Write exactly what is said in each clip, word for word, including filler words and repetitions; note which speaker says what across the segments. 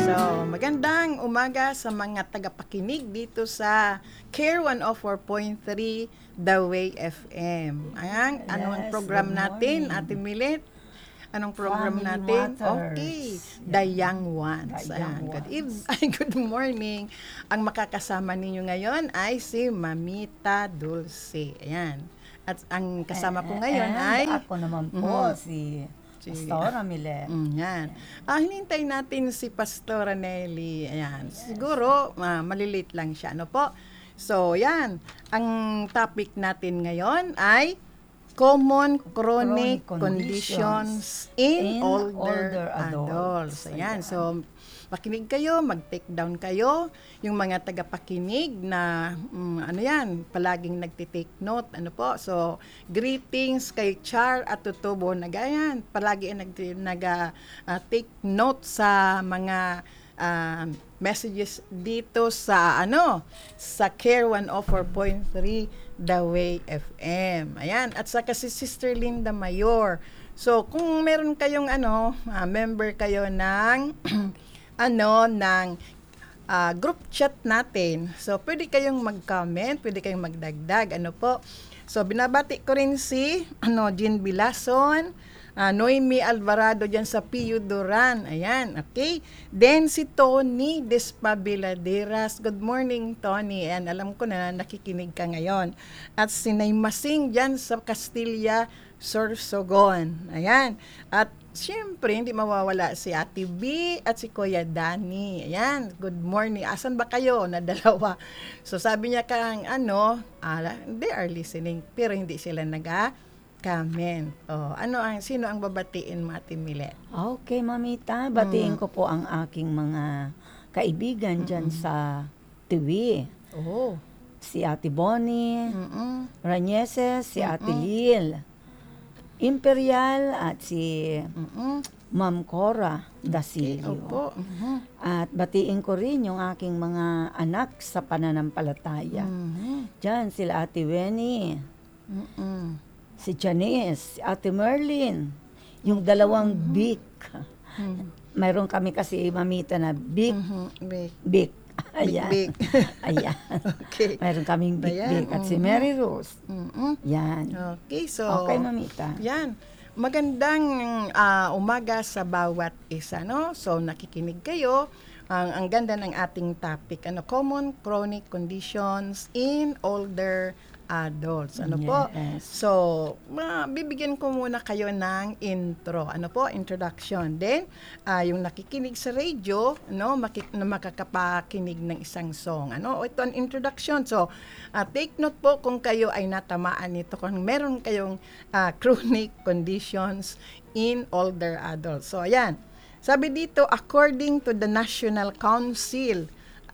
Speaker 1: So, magandang umaga sa mga tagapakinig dito sa Care one oh four point three The Way F M. Ayan, ano ang
Speaker 2: Yes,
Speaker 1: program
Speaker 2: good
Speaker 1: natin,
Speaker 2: morning.
Speaker 1: Ate Milet? Anong program
Speaker 2: Family
Speaker 1: natin?
Speaker 2: Matters.
Speaker 1: Okay, The Young Ones.
Speaker 2: The Young
Speaker 1: Ayan, good,
Speaker 2: Ones.
Speaker 1: eve- ay, good morning. Ang makakasama ninyo ngayon ay si Mamita Dulce. Ayan. At ang kasama ko ngayon
Speaker 2: And
Speaker 1: ay...
Speaker 2: ako naman po,
Speaker 1: Mhm.
Speaker 2: si
Speaker 1: Si-
Speaker 2: Pastora Milet.
Speaker 1: Mm, yan. Ah, hinintay natin si Pastora Nelly. Ayan. Siguro, ah, malilate lang siya. Ano po? So, yan. Ang topic natin ngayon ay common chronic,
Speaker 2: Chronic
Speaker 1: conditions, in,
Speaker 2: in
Speaker 1: older,
Speaker 2: older
Speaker 1: adults.
Speaker 2: adults.
Speaker 1: Ayan.
Speaker 2: Ayan.
Speaker 1: So, makinig kayo, mag-take down kayo. Yung mga tagapakinig na, mm, ano yan, palaging nagtitake note. Ano po? So, greetings kay Char at Tutubo. Nagayan. Palagi nag, nag ah, take note sa mga ah, messages dito sa ano sa Care one oh four point three The Way F M. Ayan. At saka si Sister Linda Mayor. So, kung meron kayong ano, ah, member kayo ng ano ng ah, group chat natin. So, pwede kayong mag-comment, pwede kayong magdagdag. Ano po? So, binabati ko rin si ano, Jean Bilason, uh, Noemi Alvarado dyan sa P U Duran. Ayan, okay? Then si Tony Despabiladeras. Good morning, Tony. Ayan, alam ko na nakikinig ka ngayon. At si Naymasing dyan sa Castilla, Sorsogon. Ayan. At siyempre, hindi mawawala si Ate B at si Kuya Danny. Ayan, good morning. Asan ba kayo na dalawa? So sabi niya kang ano, ah, they are listening, pero hindi sila nag-comment. Oh, ano ang, sino ang babatiin mo, Ate Milet?
Speaker 2: Okay, Mamita, batiin ko po ang aking mga kaibigan dyan sa Tiwi.
Speaker 1: Oh.
Speaker 2: Si Ate Bonnie,
Speaker 1: Mm-mm.
Speaker 2: Ranieses, si Ate Lil, Imperial at si
Speaker 1: Mm-mm.
Speaker 2: Ma'am Cora Dasilio.
Speaker 1: Opo. Mhm.
Speaker 2: At batiin ko rin yung aking mga anak sa pananampalataya.
Speaker 1: Mhm.
Speaker 2: Diyan sila Ate Winnie,
Speaker 1: Mm-mm.
Speaker 2: si Janice, si Ate Merlin, yung dalawang Vic.
Speaker 1: Mhm.
Speaker 2: Mayroon kami kasi mamita na Vic,
Speaker 1: Mhm. Big.
Speaker 2: Vic. Ayan.
Speaker 1: Big.
Speaker 2: Ayan.
Speaker 1: Okay.
Speaker 2: Mayroon kaming Vic
Speaker 1: Ayan,
Speaker 2: Vic. At si
Speaker 1: mhm.
Speaker 2: Mary Rose.
Speaker 1: Mm-mm.
Speaker 2: Yan.
Speaker 1: Okay, so
Speaker 2: Okay, mamita.
Speaker 1: yan. Magandang ah, umaga sa bawat isa, no? So nakikinig kayo. Ang ang ganda ng ating topic, ano, common chronic conditions in older adults. Ano po?
Speaker 2: Yes.
Speaker 1: So, ma- bibigyan ko muna kayo ng intro. Ano po? Introduction. Then, ah, yung nakikinig sa radio, no, makik- na makakapakinig ng isang song. Ano? O, ito ang introduction. So, ah, take note po kung kayo ay natamaan nito. Kung meron kayong ah, chronic conditions in older adults. So, ayan. Sabi dito, according to the National Council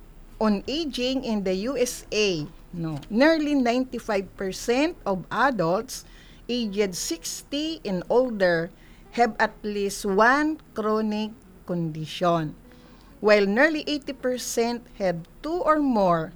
Speaker 1: on Aging in the U S A, no, nearly ninety-five percent of adults aged sixty and older have at least one chronic condition, while nearly eighty percent have two or more.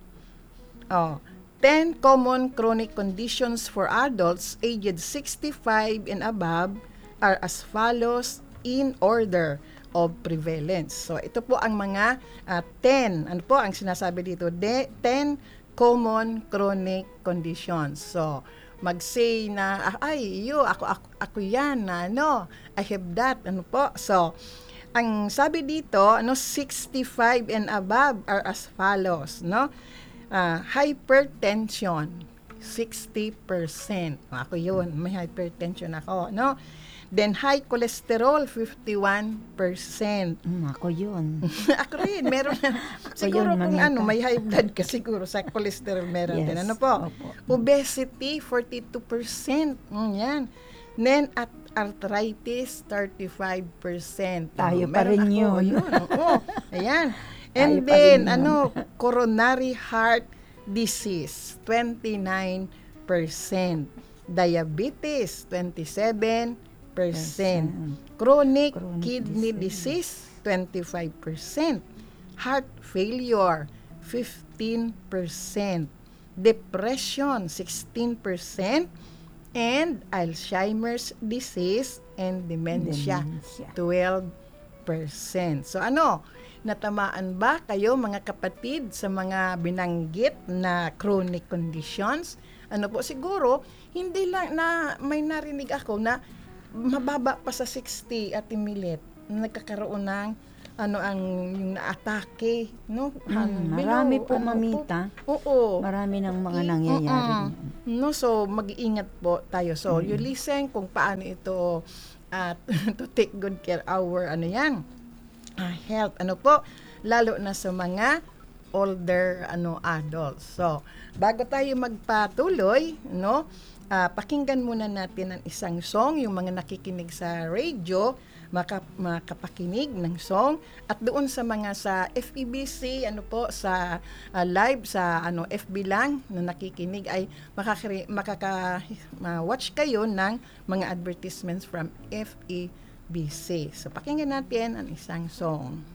Speaker 1: Oh, ten common chronic conditions for adults aged sixty-five and above are as follows in order of prevalence. So, ito po ang mga uh, ten, ano po ang sinasabi dito? De, ten common chronic conditions. So, mag-say na, ah, ay, yo, ako, ako, ako yan, na, ano, I have that, ano po. So, ang sabi dito, ano, sixty-five and above are as follows, no? Uh, hypertension, sixty percent. Ako yun, may hypertension ako, no? Then high cholesterol, fifty-one percent.
Speaker 2: Mm, ako yun.
Speaker 1: Ako rin, meron na. Siguro
Speaker 2: yun,
Speaker 1: kung
Speaker 2: mamita.
Speaker 1: ano, may high blood ka siguro sa cholesterol meron
Speaker 2: Yes,
Speaker 1: din. Ano po?
Speaker 2: opo.
Speaker 1: Obesity, forty-two percent. Mm, yan. Then at arthritis, thirty-five percent.
Speaker 2: Tayo
Speaker 1: Oh,
Speaker 2: pa
Speaker 1: meron
Speaker 2: rin
Speaker 1: ako,
Speaker 2: yun.
Speaker 1: yun. Oo. Ayan.
Speaker 2: Tayo
Speaker 1: And
Speaker 2: pa
Speaker 1: then,
Speaker 2: rin yun.
Speaker 1: ano, coronary heart disease, twenty-nine percent. Diabetes, twenty-seven percent. Chronic,
Speaker 2: Chronic
Speaker 1: kidney disease, twenty-five percent. Heart failure, fifteen percent. Depression, sixteen percent. And Alzheimer's disease and dementia,
Speaker 2: Dementia.
Speaker 1: twelve percent. So ano, natamaan ba kayo mga kapatid sa mga binanggit na chronic conditions? Ano po, siguro, hindi lang na may narinig ako na mababa pa sa sixty at imilit, nagkakaroon ng ano ang yung naatake, no?
Speaker 2: Mm,
Speaker 1: Below,
Speaker 2: marami po,
Speaker 1: ano
Speaker 2: mamita.
Speaker 1: Oo.
Speaker 2: Marami ng mga
Speaker 1: I-
Speaker 2: nangyayari.
Speaker 1: mm-mm. No, so mag-iingat po tayo. So you
Speaker 2: Mm.
Speaker 1: listen kung paano ito at to take good care our ano yan, ah, health. Ano po, lalo na sa mga older ano adults. So, bago tayo magpatuloy, no? ah, pakinggan muna natin ang isang song, yung mga nakikinig sa radio, maka, makapakinig ng song, at doon sa mga sa F E B C, ano po, sa ah, live sa ano F B lang na nakikinig ay makaka makaka ma-watch kayo ng mga advertisements from F E B C. So pakinggan natin ang isang song.